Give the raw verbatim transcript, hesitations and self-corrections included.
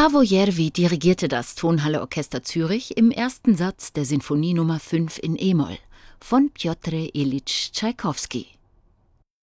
Paavo Järvi dirigierte das Tonhalle Orchester Zürich im ersten Satz der Sinfonie Nummer fünf in e-Moll von Pjotr Iljitsch Tschaikowski.